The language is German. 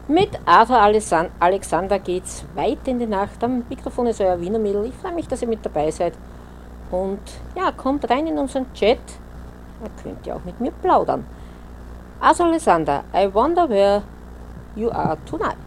Mit Arthur Alexander geht's weit in die Nacht. Am Mikrofon ist euer Wiener Mädel. Ich freue mich, dass ihr mit dabei seid. Und ja, kommt rein in unseren Chat. Da könnt ihr auch mit mir plaudern. Arthur Alexander, I wonder where you are tonight.